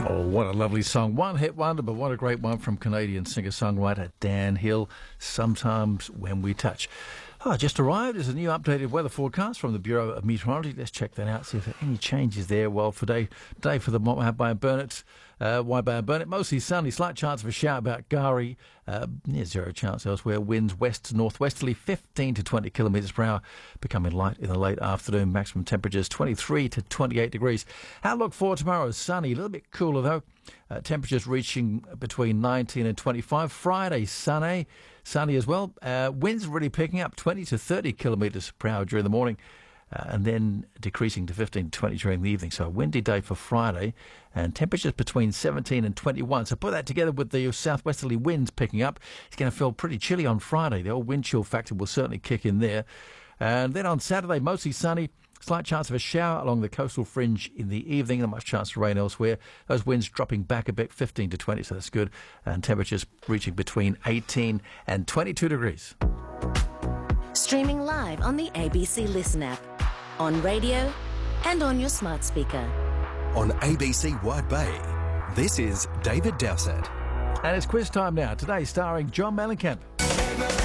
Oh, what a lovely song. One hit wonder, but what a great one from Canadian singer-songwriter Dan Hill, Sometimes When We Touch. Just arrived. There's a new updated weather forecast from the Bureau of Meteorology. Let's check that out, see if there are any changes there. Well, for today for the Waibai and Burnett, mostly sunny, slight chance of a shower about Gari, near zero chance elsewhere. Winds west to northwesterly, 15 to 20 kilometres per hour, becoming light in the late afternoon. Maximum temperatures 23 to 28 degrees. Outlook for tomorrow is sunny, a little bit cooler though. Temperatures reaching between 19 and 25. Friday, sunny as well. Winds really picking up, 20 to 30 kilometres per hour during the morning, and then decreasing to 15 to 20 during the evening. So a windy day for Friday, and temperatures between 17 and 21. So put that together with the southwesterly winds picking up, it's going to feel pretty chilly on Friday. The old wind chill factor will certainly kick in there. And then on Saturday, mostly sunny. Slight chance of a shower along the coastal fringe in the evening. Not much chance of rain elsewhere. Those winds dropping back a bit, 15 to 20, so that's good. And temperatures reaching between 18 and 22 degrees. Streaming live on the ABC Listen app, on radio and on your smart speaker. On ABC Wide Bay, this is David Dowsett. And it's quiz time now. Today starring John Mellencamp.